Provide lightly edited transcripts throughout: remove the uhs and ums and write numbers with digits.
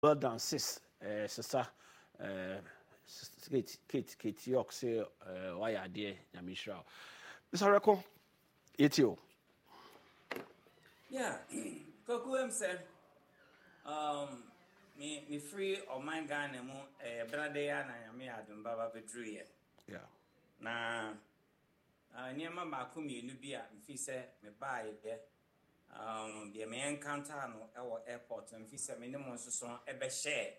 Well done, sis. Sister, Kate York say, why are there? Yamishra. Mr. Reko, it's you. Yeah, Kokuem said, me free or my gun and Bradea and I am Baba Petruya. Yeah. Na, near my Makumi, Nubia, if he said, me buy it. The me encounter no our airport and if he said, minimum so ebe share.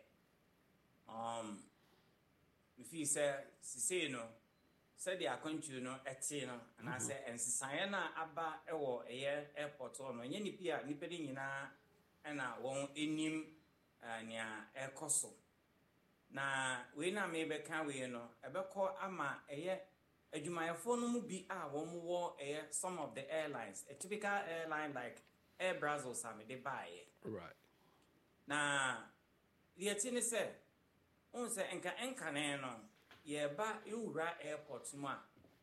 If he said, see, no. Said the country no etino and I say and Sisayana Abba ewo airport or no any pia nipping in and I won't in him near air coso. Na we na maybe can we no call ama a Jumaya phone be one more air some of the airlines, a typical airline like Air Brazil Sammy they buy it. Right. Na the atini said, say enka no. Ba iwura airport ma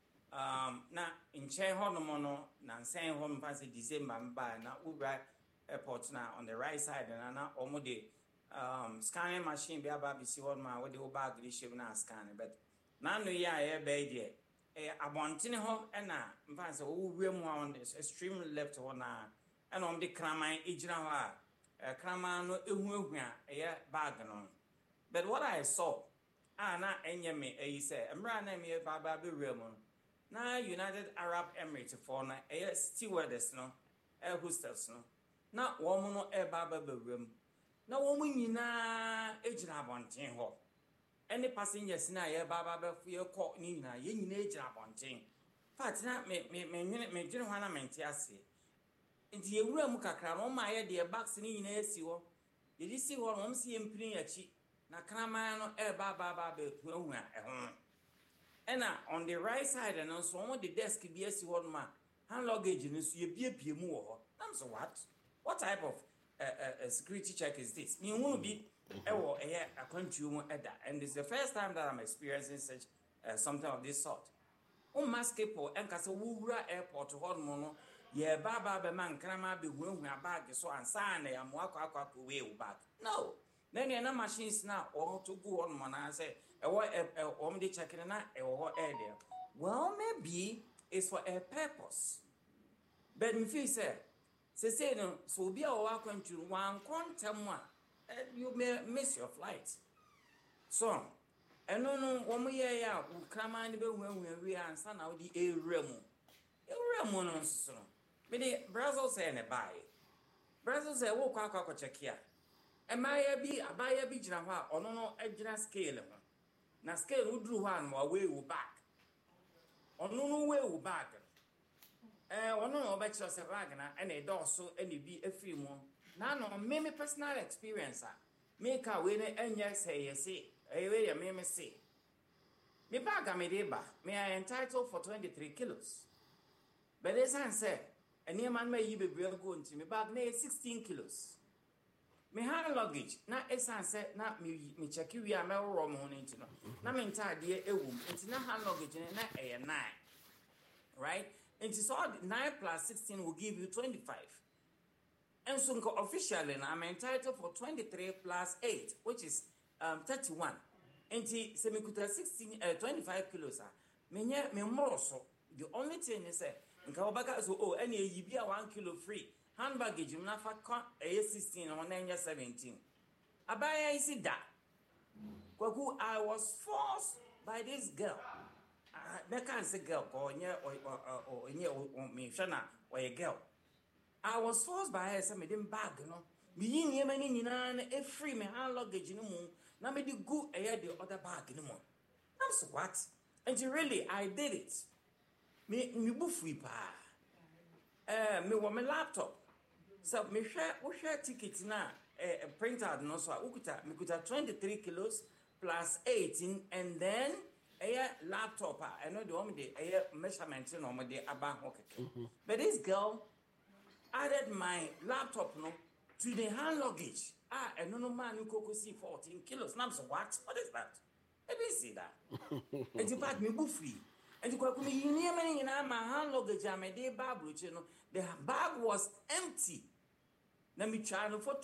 na nchen hono no na nsen ho mfa December mba na wura airport na on the right side na omo de scanning machine be aba bisi ho ma we de bag di ship na scan but na no ya be de abontene ho na mfa se wura mu on the extreme left ho na on the kraman ejira ho a kraman no ehu bag no but what I saw na enye me say emra na me baba be real na United Arab Emirates for na stewardess no air hostess no na wo no baba be real na wo nyina ejira bonten ho any passengers na baba be fie ko ni nyina ye nyina ejira bonten fact na me dwene ho na mente ase nti ye wura mu kakra no ma ye de box ni nyina esi ho ye di si ho no si empini yachi na krama no baba be hu ena on the right side and so on the desk bi esi ho ma hand luggage no so ye bie mu ho am so what type of security check is this me hu bi ewo a country mu eda and it's the first time that I'm experiencing such something of this sort mask people enka se wura airport ho no ye baba be man krama be hu bag so ansa na ya mo akwa we bag no then na machines na to go on man I say they checking na air there well maybe it's for a purpose but if you say no so be our country one quantum you may miss your flight so no one year ya come and be when we answer now the area mu no so me the Brazil say na buy Brazil say wo kwa check here abaya bi gina ho a ono no agina scale ho na scale uduru ho an wa weigh back ono no weigh back ono no be chiro se bag na e do so e bi afiri mu na no me personal experience me ka we ne enye say yesi we ya me say me bag me dey ba me are entitled for 23 kilos but this one say any man may you be go into me bag na 16 kilos me hand luggage na esan say na me check we am ro mo nti no na me ntade ewum nti na hand luggage na 9 right nti so 9 plus 16 will give you 25 and so officially na I'm entitled for 23 plus 8 which is 31 nti se me kuta 25 kilos me more so the only thing is say nka obaka so any yi bia 1 kilo free hand baggage na fa 16 on 17 abaya isi da kwaku I was forced by this girl they can't say girl or me shana or a girl I was forced by her say me dem bag no me yin yema ni nyina na e free me hand luggage no mu na me di go the other bag no mu I'm so what and really I did it me buffui pa me wa me laptop so me share ticket na printout no so me kuta 23 kilos plus 18 and then laptop I know the one the measurement no mo de aba okay but this girl added my laptop no to the hand luggage and no man you could see 14 kilos now so what is that let me see that and you pack me free and you could me my hand luggage I made the bag the bag was empty. Let me try the photo.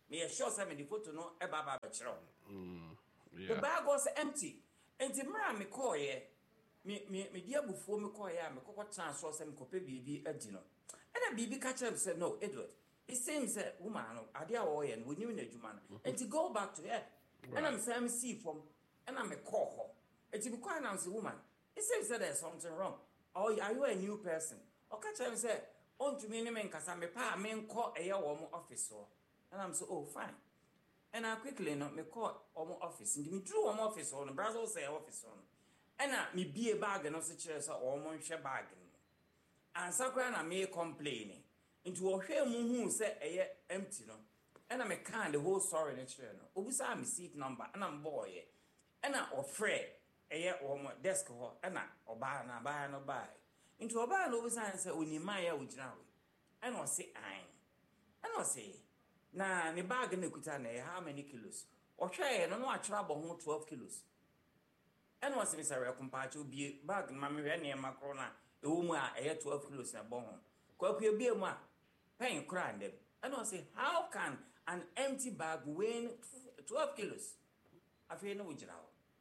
Me sure say me the photo no e baba be kire. Yeah. The bag was empty. Enti mra me call ye. Me dia bufuo me call ye me kokko transfer say me kope bibi adi no. And bibi ka kire say no, Edward. It seems that woman no ade a wo ye no woni na adwuma no. Enti go back to her. And I'm saying see from and I'm a call her. Enti me call and I'm say woman. It seems that there's something wrong. Or are you a new person? Or catch him say, on to me name kasa me pa me call a office so. And I'm so oh fine. And I quickly no me call office. And me drew office on the Brazil say office on. And me be a bag and also chairs or share bag. And Sakura na me complaining. Into a share who say a empty no. And I'm a kind the whole story in the chair no. Obisa me seat number and I'm boy. And I afraid. Or desk ho na oba na buy no buy into oba no be say onima ya ugina we and o say ai and o say na ne bag na kuta na how many kilos o hwe no atwera bo ho 12 kilos and o say me say rekompache obi bag ma me hwe ne makro na e wo mu a 12 kilos na bo ho kwaku e bie mu a pen kra ndem and o say how can an empty bag weigh 12 kilos afi no ugina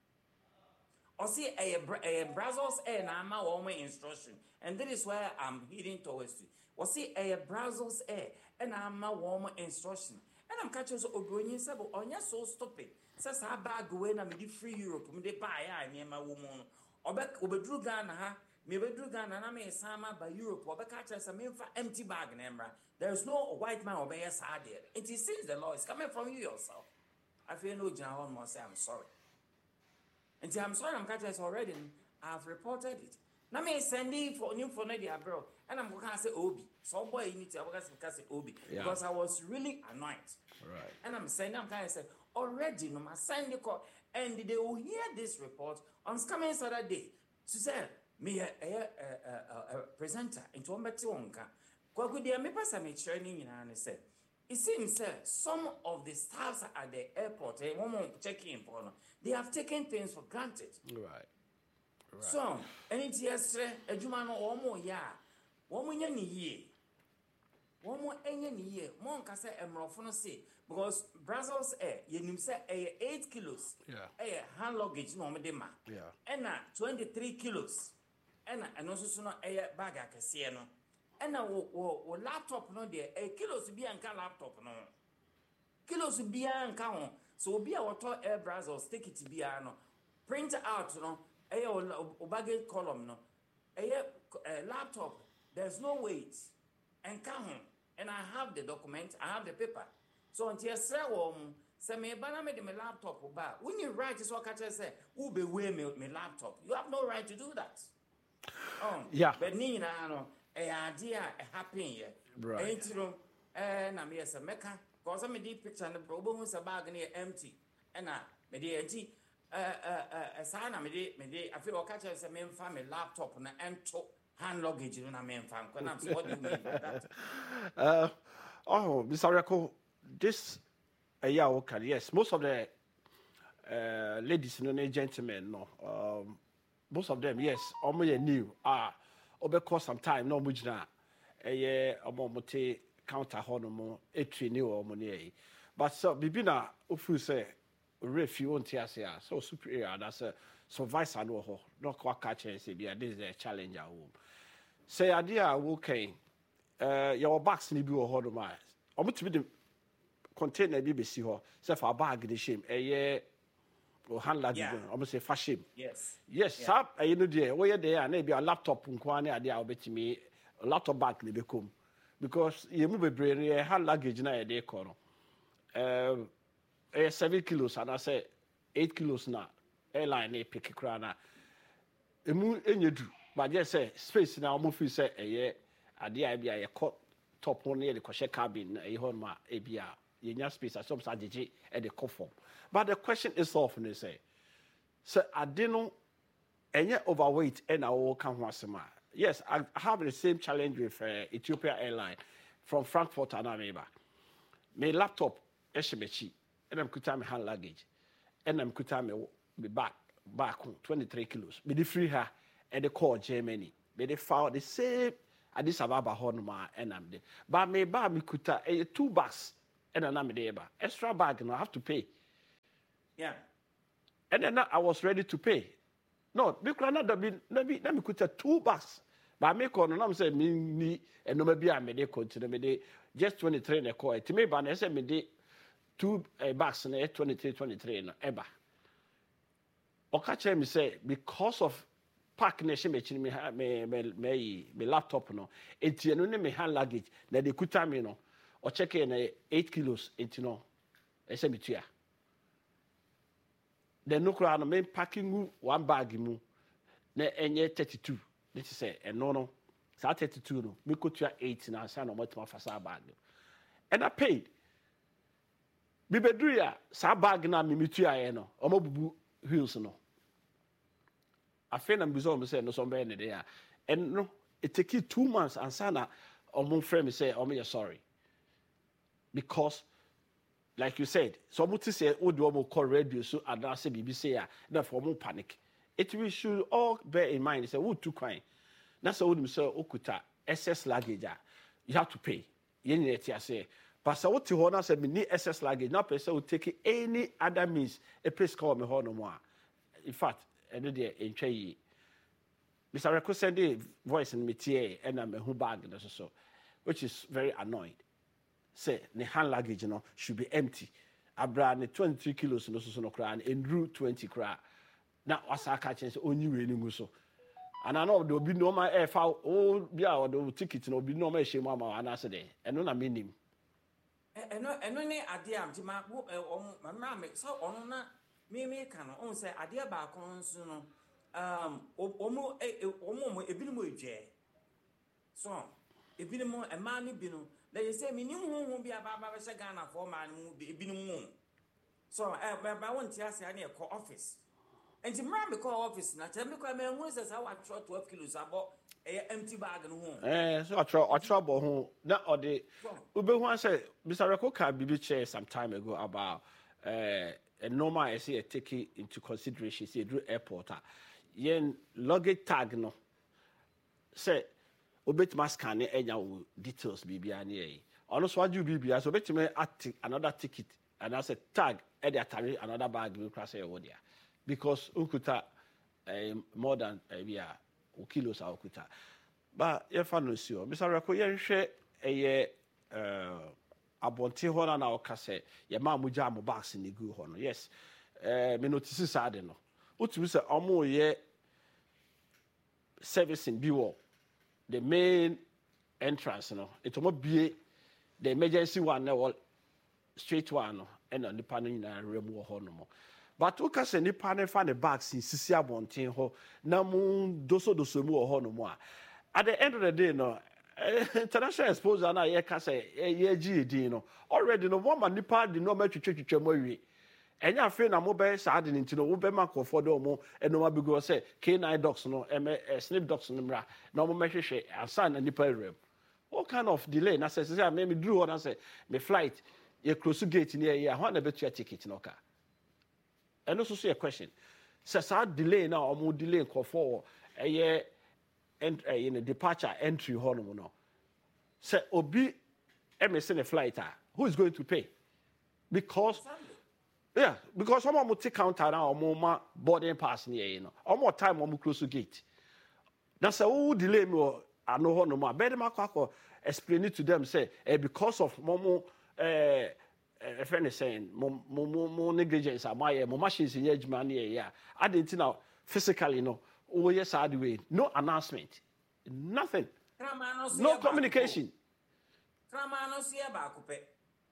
or see a Brazos air na ama woman instruction, and that is where I'm heading towards you. Or see a Brazos air and ama woman instruction, and I'm catching so obroni sabo on ya so stupid. Says I bag away na me free Europe, me de buy I near my woman. Or back over drew Ghana ha, me be drew Ghana na me sama by Europe, or back catch some empty bag nemra. There is no white man obey us there. It seems the law is coming from you yourself. I feel no general must say I'm sorry. And I'm sorry, I'm catching this already. I've reported it. Now me sending for new for Nadia bro, and I'm gonna say Obi. So boy, you need to say Obi because I was really annoyed. Right. And I'm saying, I'm kind of say already. No, my send the call, and they will hear this report on coming Saturday. To say me a presenter into one better one. Kwa kudia me pass me training and say. It seems some of the staffs at the airport, checking for they have taken things for granted. Right. So, any yesterday, a Jumano or more ya, 1 million a year. 1 more a year, Monka say a morofono say, because Brazil's air, you say 8 kilos, a hand luggage, no, Medema, and 23 kilos, and also soon a bag I can see. And now, laptop no there, a kilos be and laptop no. Kilos be and count. So be our top air browsers, take it to be no. Print out no, a baggage column no. A laptop, there's no weight. And count. And I have the document, I have the paper. So until say me banana me laptop or bar. When you write this what I say, who be weigh me laptop. You have no right to do that. Yeah. But Nina no. Idea happen here. Right. Ain't you I'm yes a mecca, cause I'm a deep picture and the problem was a bag near empty. And me de empty a sign I I feel catch as a main family laptop and hand luggage in a main farm. What do you mean by that? Mr. Reko, this a year okay, yes. Most of the ladies and gentlemen, no. Most of them, yes, almost new. Over some time, no mujna. Omomote counter honomo, etrini or money. But so, Bibina, ufu say, refu on tiasia, so superior, that's a survive and no, not quite catching, say, this is a challenge at home. Say, idea, okay, your box need be a hodoma. Omo to be the container BBC ho, say for a bag the shame, or hand luggage, almost say fashion. Yes, sir. You know, dear, where there and maybe a laptop unquane idea I'll bet me a laptop bag they become because you move a brain hand luggage na a day corner. 7 kilos and I say 8 kilos now. Airline a pick a crana. A moon in you do, but just say space now. Move say a year idea be a cut top one near the crochet cabin a horma ABR. You space as some strategy at the conform. But the question is often they say, so I didn't know any overweight and I will come once a month. Yes, I have the same challenge with Ethiopia Airline from Frankfurt and Ameba. My laptop, Eshemechi, and I'm cutting my hand luggage, and I'm cutting my back 23 kilos. Be the free her and the call Germany. Be the found the same Addis Ababa Honma and I'm there. But me kuta 2 bags and then I'm there. Extra bag, I have to pay. Yeah. And then I was ready to pay. No, because let me put 2 bags. But I make on I'm saying me and no maybe I made continue just 23 in a coin. To me, but I said me 2 bags and 23 no ever. Okache me say because of pack nation me laptop no enti no me hand luggage na de kuta me no o check in 8 kilos enti no e say me tua. The no kra no me packing 1 bag mu na enye 32 this say no sa 32 no me kotua 8 na sa no matuma fasa bag and I paid bi bedru ya sa bag na me tua ye no o mabubu wheels no I feel I'm bizarre say no somewhere in there and no it take you 2 months and sana or mon friend me say you're sorry because like you said somebody say oh do mo call radio so and I say BBC ya na for mo panic it we should all bear in mind say who too kind that's all them say okuta excess luggage you have to pay yen net ya say but so what you na say me need excess luggage na person will take any other means a place call me ho no more in fact and there in Chay Mr. Reko send the voice in métier and I'm a who bag so which is very annoying. Say the hand luggage should be empty. Abra 23 kilos no so no cry and drew 20 cry. Now wasa catching only raining so. And I know there will be no my air foul oh yeah or the ticket no be no my shame mama and I said and no mean him. And no idea my mamma so on me can on say idea back on soon omo ebinumo eje so ebinumo e man ni binu na you say me nim hu bi aba ba she Ghana for man mu ebinumo so ba won ti ase na e call office and the man me call office na tell me kwa me hu say sa wa 12 kilos abo empty bag no hu so I trouble hu na or the ube hu say Mr. Reko ka bibi chair some time ago about a normal I say take it into consideration say through airport yen luggage tag no say obetuma scan enya details bibia na yi ono so aju bibia so obetuma another ticket and as a tag e dey attach another bag we cross e wo there because ukuta more than bia kilos ukuta but ye fa no si o Mr. Reko yen hwe eye abonte ho na oka se ye ma muja mo box ni gu ho no yes me notice sade no utumi se omo ye servicing bi wo the main entrance no it omo bie the emergency one na wall straight one no and on the panel na rem wo ho no mo but uka se ni panel fa ne box sisi abonte ho na mu doso mu wo ho no mo at the end of the day no international exposure na ye ka say ye GED no already no woman nipa di no matwetwetwe mo awie enya afi na mo be sa de ntino wo be makofo do mo eno ma bigo say K9 docs no snip docs no mra na mo mehwehwe asan na nipa rem what kind of delay na say me drew on say me flight ye close gate ni ye ho na betu ticket no ka eno so a question say delay na o mo delay nkofo and in a departure entry honor no say obi MSN a flight who is going to pay because yeah because some more take counter now more boarding pass near you know or more time more close to gate that's who delay me or I know honor more better makako explain it to them say because of momo a friend is saying more negligence am I more machines in edge man yeah I didn't know physically no oh yes I do it no announcement nothing no communication Kramano si e ba kupe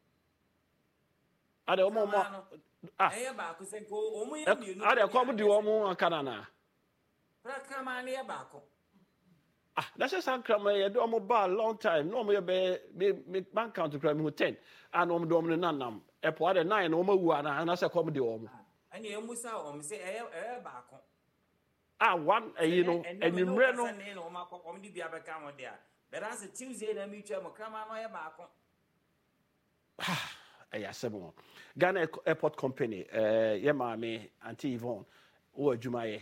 ade omo e ba ku se ko omo ye mienu ade ko di omo akana na kramano e ba ko that's just kramano ye do omo ba long time no omo ye be bank account kramano 10 and omo do omo nanam e po ade 9 omo wu ana se ko di omo ani e musa omo se e ba ko one you know and you know no ma ko omo di bia be ka mo dia but as a Tuesday na mi twa mo kramano e ba ko Ayasebo Ghana Airport Company ye maame Auntie Yvonne wo adwumaye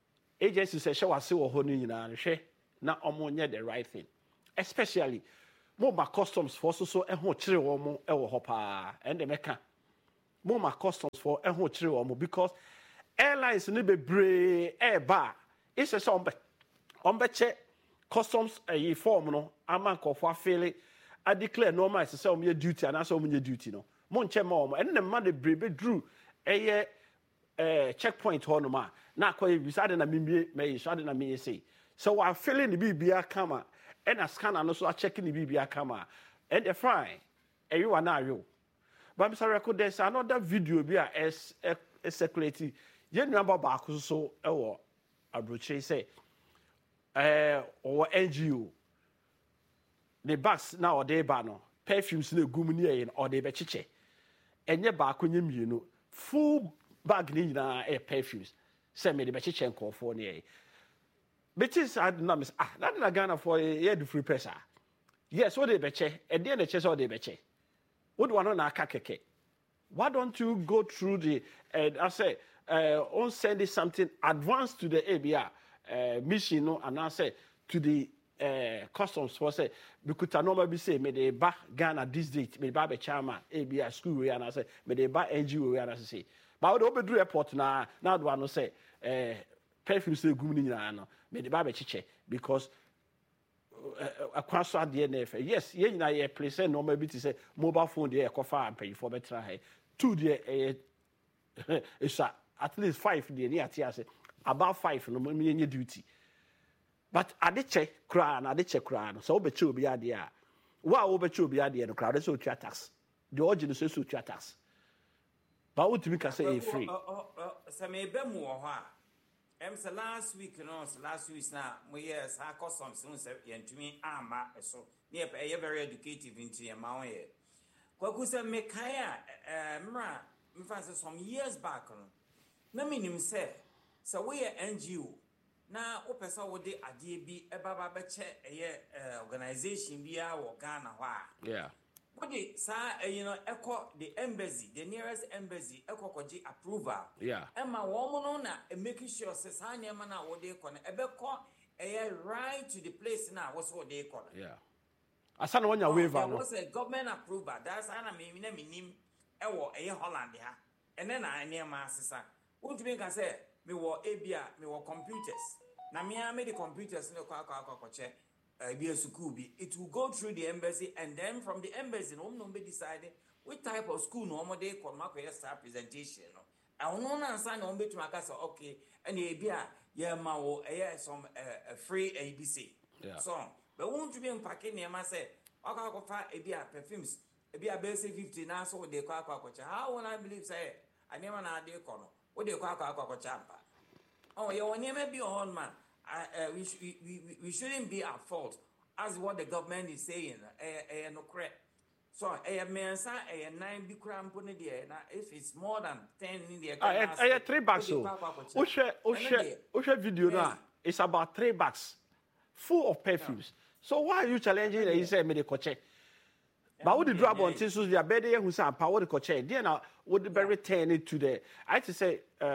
agency say she wase wo ho no nyina hwe na omo nye the right thing especially mo ma customs for so ho chire wo mo e wo ho pa and meka mo ma customs for ho chire wo mo because airlines ni bebre e ba it's a on check customs a form no ama ko for afele I declare normal say o me duty and so o me duty no mo nche ma o and ma de brebe drew eye checkpoint ho no ma na akoye bisade na mimie me so na me say so we feeling the bibia kama and a scanner no so a checking the bibia kama and the fine everyone na you but Mr. Record there's another video bi a circulating ye number back so e wo abroche say or NGO the bags now they ba no perfumes na gum ni e or they be chiche enye ba akonye mienu full bag ni na perfumes say me the be chiche nkofo ni e betis had na miss that na Ghana for a the free pressure yes what they be che e dey na che so they be che what one na aka keke why don't you go through the I say on send something advance to the ABR mission no and I say to the customs for say because I normally say me they ba Ghana this date me ba be chairman ABR school we and I say me they ba NGO we and I say but we do airport na do one say perfume say gum ni nyina no me the ba be chiche because akwaso ade na efe yes ye nyina ye place normal bi to say mobile phone dey e kofa ampe for better he two dey it's at least 5 dey near tia about 5 no me nye duty but ade che kra na ade che kra no so we be che obi ade a wa wo be che obi ade no kra so tua tax the origin so tua tax but what we can say e free so me be mu ho a say last week now we yes ha customs no say yentumi ama so ne e very educative into your ma here kwaku say me kan a mra me fancy some years back no na minim say so we NGO na o pesa wo de ade bi e baba be che organization bi a wo Ghana ho a yeah what the echo the embassy, the nearest embassy, echo koji approval. yeah Emma woman na making sure says Hanyama na what they call a right to the place now was what they call yeah asana wanya waiver no. no Was a government approval. That's ana me nim ewo Holland ha. And then I near my sister. What you mean I say me wo ABA, me wo computers. Na me made the computers no kwa check. It will go through the embassy and then from the embassy no be decided which type of school no more they come up with start presentation no I will not answer no be to my say okay and yeah ma wo some free ABC yeah so but won't you be unpacking near my say okay perfumes basic 50 now so they kwa how when I believe say I never na dey kono what they kwa champa oh you never be on man we shouldn't be at fault as what the government is saying. No correct. So, mensa 9 big cramp there. Now, if it's more than 10 in the 3 bags. So, Osha video now. It's about 3 bags full of perfumes. Yeah. So why are you challenging the say me the coche? But what the drop on so they are better who say power the coche. Then now would the very turn it to the I to say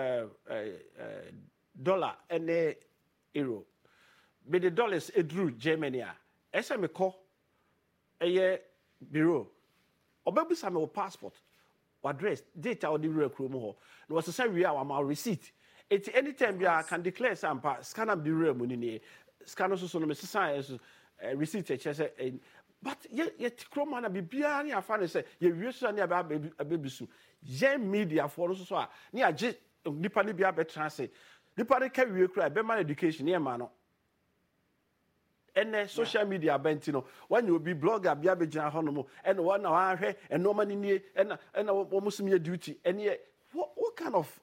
dollar and euro. But the dollars drew Germany. Esa me call a bureau. Obebu sa me passport, address, data or the real chromo. No was to say we are our receipt. It's anytime you can declare some scan up the real money. Scan also no science receipt. But yet chroma na bibia ni afane say ye wiso na ba abebisu. Ye media for so a ni age nipa ni bia betranse. Nipa de ka wie kura be man education e ma no. And social media bentino when you be blogger bia be gina hono and one na ahwe and no man ni and almost me duty and what kind of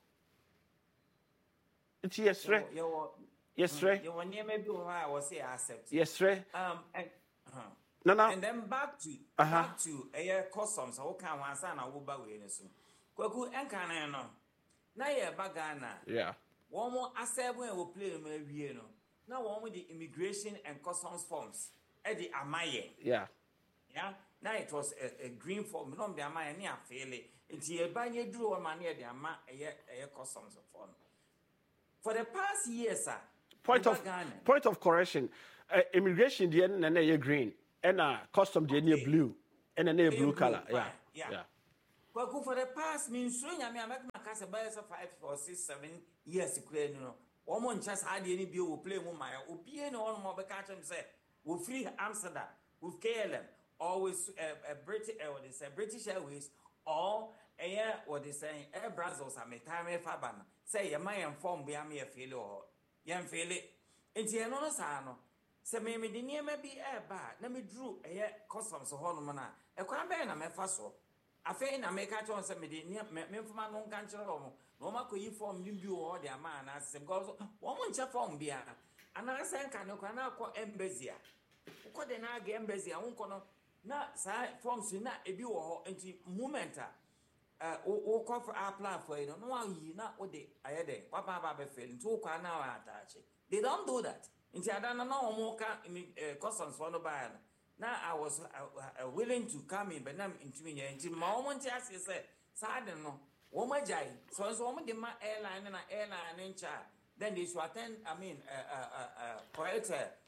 it's yes right yes right you want maybe why I was say accept yes right and no and then back to a customs how can one say na wo ba we ni so kwaku enka na no na ye ba Ghana yeah one more accept when we play me wie no. Now, one with the immigration and customs forms, the Amaye. Yeah. Yeah. Now it was a green form. No, the Amaye near fairly. It's a banner drew a man near the Ama a customs form. For the past year, sir. Point of correction. Immigration, the end and green. custom the near blue and a blue color. Yeah. Well, for the past means swing. I mean, I make my cast a bias of 5 or 6, 7 years. You know, one just had any bill will play with my opinion on more catch and say, we free Amsterdam with KLM, always a British Airways, or a year what they saying, Air Brazos, I may time a faban. Say, my inform be a mere failure or young failure. And the another sano. Say, maybe the near may be air bad. Let me drew a year customs of Hormona. A cranberry, I'm a faso. I think I make a chance of me near Memphis non country home. No matter you form you or their man as a goes, woman chap from beer. And I say, can you call embassy? What then I get embassy? I won't call not side forms in that a view or into momenta. Or call for our plan for you. No one ye not what they I had a papa failing to now attach it. They don't do that. Until I don't know more customs for the buyer. Now I was willing to come in, but I'm into me. Until my woman just said, so I don't know. Woman Jai, so as woman did my airline and an airline in charge. Then they should attend, I mean, correct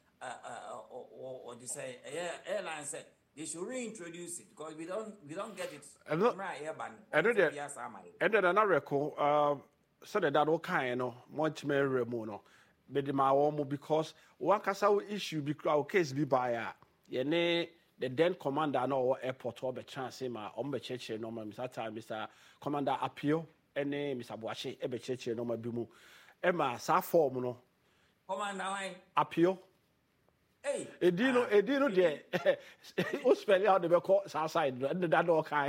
or they say, airline said they should reintroduce it because we don't get it right here, but and then another record, so that all kind of much more remono. But my own because one castle issue because our case be by the then commander no airport or be chance ma ombe cheche no Mr. Time Mr. Commander Apio any Mr. Boache ebe cheche no ma bimu ema sa form no Commander Apio hey edino de o spell out the call side that all kind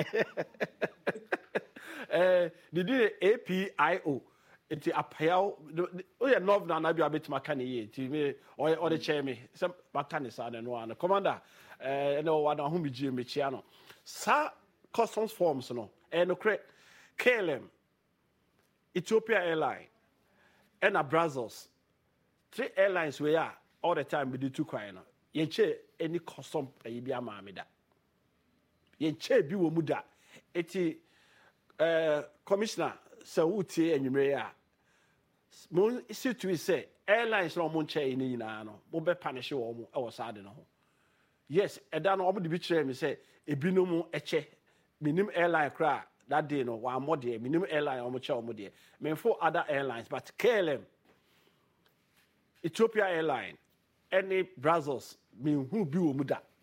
the APIO it's appeal. Oh, yeah, no, now be a bit mechanic. TV or the chair me. Some mechanics and one. Commander, no one whom be Jimmy Chiano. Sa customs forms, no, and no correct. KLM, Ethiopia Airline, and a Brazos. 3 airlines we are all the time we do 2 crying. Yenche any custom a yibia mamida. Yenche biwo muda. Eti commissioner. So uti enyumere a mo situ say airlines no mo nche ni na no mo be punish wo mo e wo sade no ho yes eda no obo de bi kire me say ebinom eche minim airline kra that day no wa mo de minim airline o mo che o mo de me for other airlines but KLM Ethiopia Airline any Brazos me hu bi wo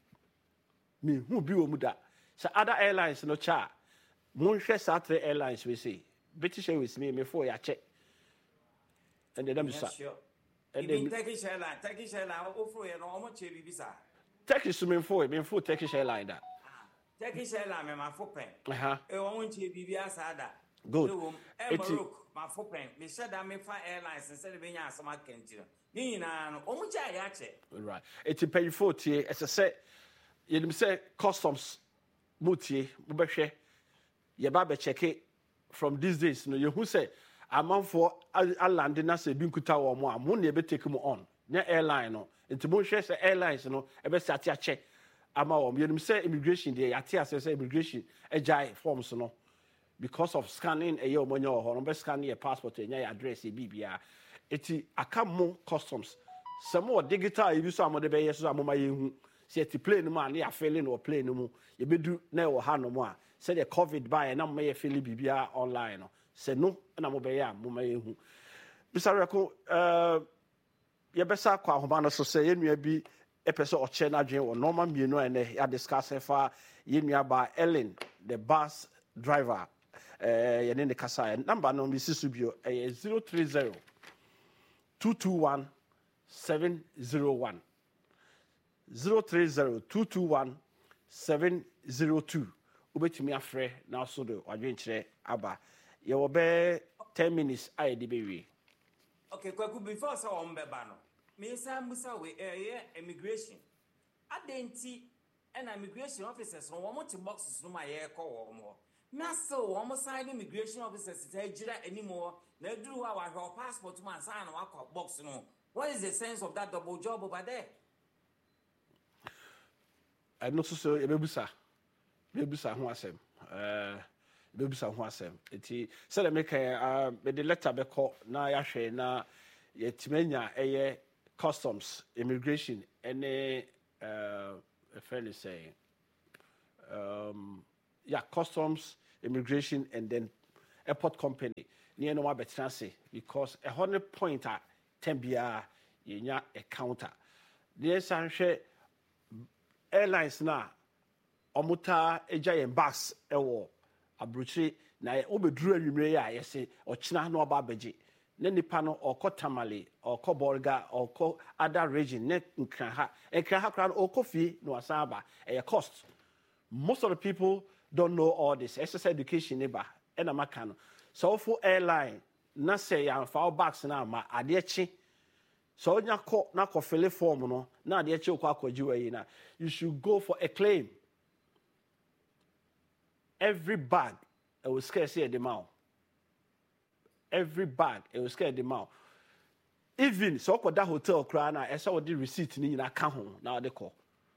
mu da so other airlines no cha mo hwe sa 3 airlines we say British Airways me for ya check. And then and then Turkish Airline, offer you no much visa. Turkish me for Turkish Airline that. Turkish Airline me my footprint. E won che bibia sada. Good. Morocco, my footprint. Me said that me 5 airlines instead of being some kentiro. Ni na no omo cha ya che. Right. It's pay 40 as I said you say customs mutie mo be hwe ye ba be check it from these days no you who say among for land na say bi nkuta wo mo am na e be take mo on na airline no nti mo hwe say airlines no e be start a check ama wo you say immigration dey yati as say immigration ejai forms no because of scanning e yo monyo ho no be scan your passport e nya your address e bibia eti aka mo customs some more digital e bi so amode be yeso amoma yehu say ti plane mu an ya filling or plane mu ye bedu na e wo ha no mo a say the COVID by na me feel bibia online no say no na mo be ya mo ma yehu bisareko ye besa kwa hoba no so say yenua bi epese o che na dwen wo normal mienu ene ya discuss fa yenua ba Ellen the bus driver ye ne kasa number no mi sisu bio 030 221 701 030 221 702 ubetimi afre na so do adwenkyere aba ye wo be 10 minutes ai de bewie okay kwaku before so on beba no me say musa we immigration adenti and immigration officers no wo ti boxes no ma ye ko wo mo na so wo mo sign immigration officers ta gira anymore na duru wa wa passport man sign wa ko box no what is the sense of that double job over there I know so ebebusa ho asem bebusa ho asem eti se le make me the letter be call na ya hwe na yetimanya eye customs immigration any a friend is saying, customs, immigration, and then airport company. Near no more better say because 100 point at 10 BR, you a counter. There's some airlines now, omuta giant bus, abruchi, na obedru anwumre ya yesi ochina no aba beji ne nipa no oko tamale oko borga oko other region ne nkran ha kra no oko fie no asaba cost. Most of the people don't know all this exercise education neba e na maka no so for airline na say ya fa box na ma ade echi so nya ko na ko fill form no na ade echi ko akwaji yi na you should go for a claim. Every bag it was scarce here the mouth. Every bag it was scarce the mouth. Even so that hotel crana I saw the receipt in a home now they call.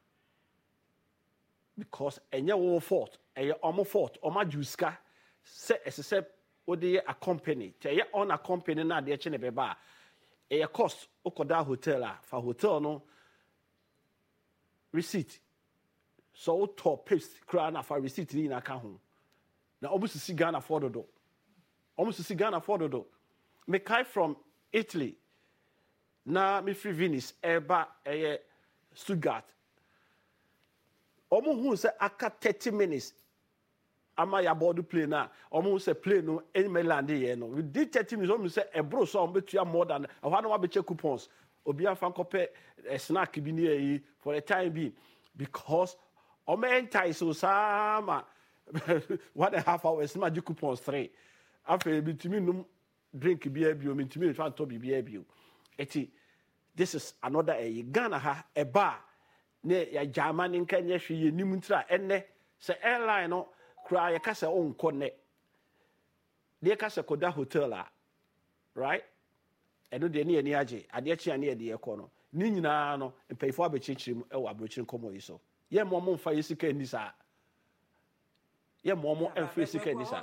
Because any fault, a almost fault, or my juiska set as a set what they accompany. Tell you on a company now the chene beba. A cost okoda hotel for hotel no receipt. So top paste crana for receipt in a home. Now, almost to see Ghana for the door. Almost to see Ghana for the door. Me kai from Italy. Na me free Venice, Eba, Stuttgart. Almost who say aka 30 minutes. Ama ya board plane na. Almost say plane no any land here no. We did 30 minutes. Almost say a bro so almost more than. I want to be check coupons. Obi afan kope a snack bi near for the time being because enti so sama. 1.5 hours, my coupons 3. After between them drink beer, between trying to be beer. This is another a Ghana ha a bar near ya German in Kenya, she nimuntra, and ne say airline no cry a casa own connect. Dear Casa Koda Hotel, right? I do the near Niaji, I dear near the econo. Nina no and pay for a chichim or a breaching como so. Ye momon fire sick in this. Yeah, more and free secret this.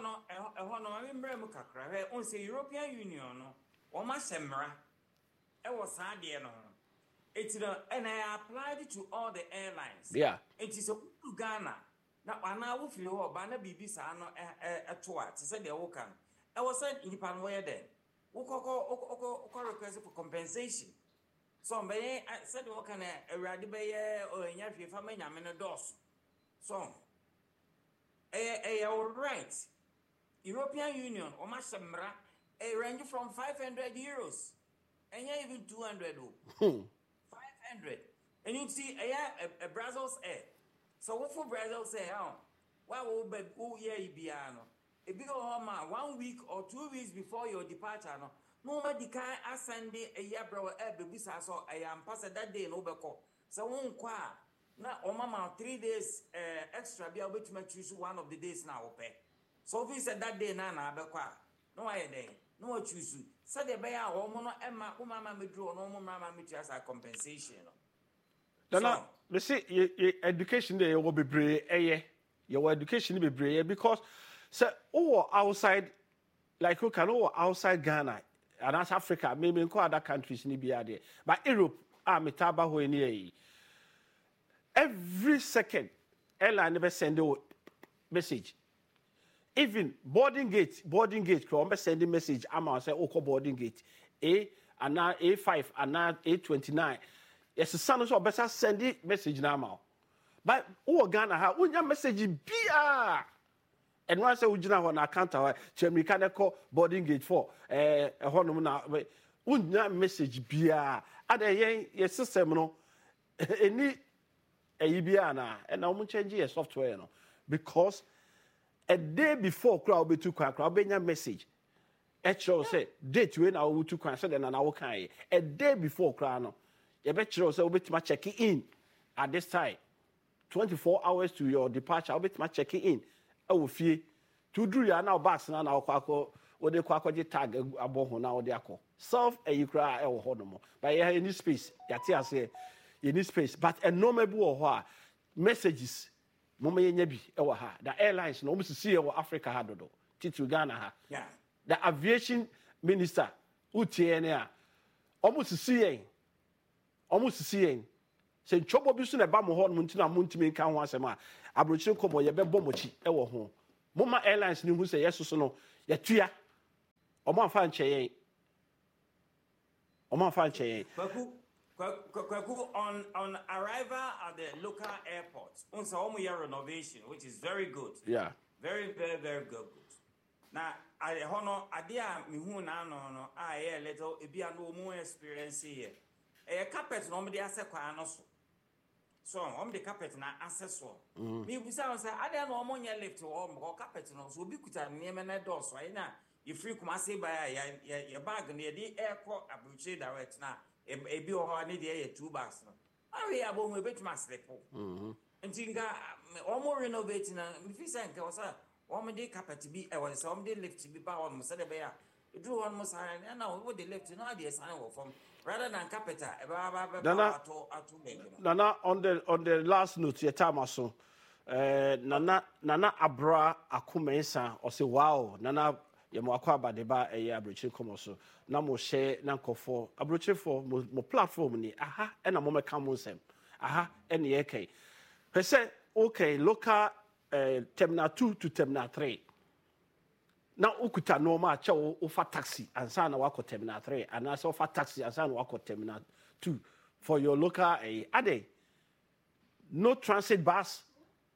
On say European Union, or my semra, it was Sandiano. It's and I applied it to all the airlines. Yeah, it is a Ghana. Now, I will feel Bana BB Sano at what to say the Wokan. I was sent in Panway then. Woko request for compensation. So, I said, Wokan a Radibay or in Yafi family, I'm in a dos. So, all right. European Union, or Masamra, a range from 500 euros. And yeah, even 200. 500. And you see, a Brazil's air. So what for Brazil's air? Why will be piano? A big home 1 week or 2 weeks before your departure. No, the car I send a year bro, baby, so I am passed that day in Oberco. So won't qua. Now, mama, 3 days extra, be able to choose one of the days now, pay. So if you said that day, Nana, no, I day, no, choose. Said the bear, or mono, Emma, mama, me draw, no mamma, me as a compensation. Now, they say your education there will be brave, your education will be brave because, say, outside, like who can outside Ghana and that's Africa, maybe in other countries in the but Europe, Mitaba, who in every second, airline never send a message. Even boarding gate, come sending message. I'm say, "Okay, boarding gate, A and now A5 and now A29." Yes, the son also better send it message now. But Ghana ha, unya message BR. And once I would on account of mechanical boarding gate for unya message BR. And the system no any. And I'm changing a software because a day before crowd be too quick, crowd be message. Actually say date when I will too quick, so then I will kind a day before crowd. You bet you also bet my checking in at this time. 24 hours to your departure, I'll bet my checking in. I will feel to do ya now back now quaco or the quaco tag above now they are called. Self a you cry or honomo. But you have any space, Yatia say. In this space, but a normal messages. The airlines no almost see Africa had Titu Ghana. Yeah. The aviation minister, UTNA, almost seeing. se nchobo bi so na ba mo ho no ntina mo ntimi nka ho asem a abrochire komo ye be bomochi e wo ho moma airlines ni hu se yeso so no ye tua omo afa nche yen Kwaku, on arrival at the local airport, unsa omo year renovation, which is very good. Yeah. Very, very, very good. Now, I hono adia mi hu na no a little e bia no more experience here. Carpet no me dey ase kwa no so the carpet na access so me bisa say adia no omo nya lift o carpet no so obi kuta niam na door so na you free kuma say buy ya bag na dey air co abuche direct na e bi o ha ni dey 2 bags no awe abo mu betuma slip ntinga omo renovate na me fi say nka osa omo dey carpet bi e was omo dey lift bi ba on mo say be ya do one mo say na we dey lift no dey sign wo from rather than capital Nana on the last note your time aso nana abra akumensa or say wow nana ye mo akwa badeba e abrochi komo so na mo share na nkofo abrochi for mo platform ni aha e na mo meka mo nsem aha e na ye kai pese okay local terminal 2 to terminal 3 na ukuta normal cha ofa taxi ansa na wako terminal 3 and also ofa taxi ansa na wako terminal 2 for your local ade no transit bus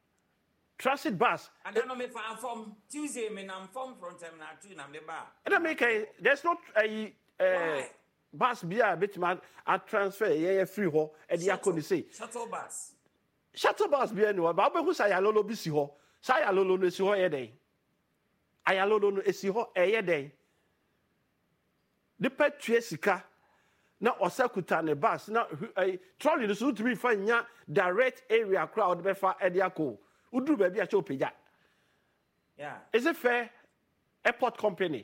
and then me from Tuesday me na from terminal 2 na me ba and make there's not a bus bia betman a transfer ye free ho e dia ko ni say shuttle bus bia ni ba be hu sa ya lolo bi si ho sa ya lolo no si ho ye den ayalodo no esi ho eye den de petue sika na osakuta ne bus na trolley no so to be fanya direct area crowd be fa ediako uduru ba bia che opeja yeah is it fair airport company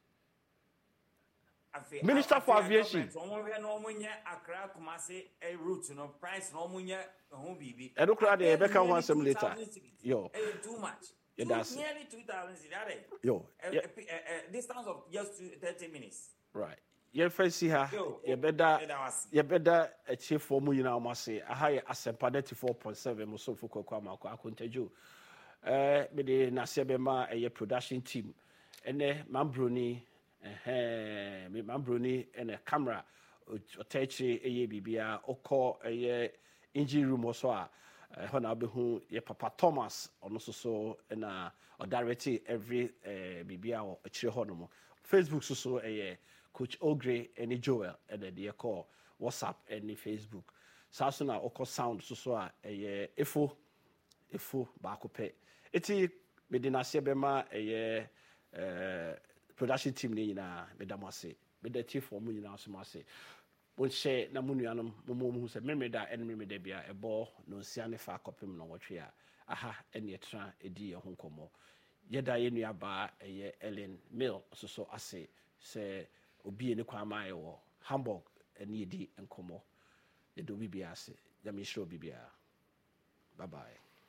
Minister for Aviation no munye Accra Kumasi a route no price no munye ho bibi e do kra de be kan one sem later yo too much. That's nearly 2,000 yo distance of just 30 minutes. Right. You first see her. You better achieve for mu yina omase. Aha asempa 94.7 mo so foko kwa mako akonteju. Me de na sebema production team. Ene mambroni me mambroni ene camera otechi bibia okọ engine room also a hona behu ye Papa Thomas ono so na o direct every bibia o chire hono Facebook so Coach Ogre and Joel and the call WhatsApp and Facebook so na oko sound so a efo ba ko pe eti me de na se bema production team ni na me da mase me da chief for mu nyina so mase bon share na munuanom mo se memeda enme da bia ebo no sia ne fa kopem no wotwe a aha ene etra edi ye ho komo yeda ye nua ba Ellen Mill so ase se obi ene kwa ma ye wo Hamburg ene edi enkomo ye do bibia ase ya mi shiro bibia bye bye.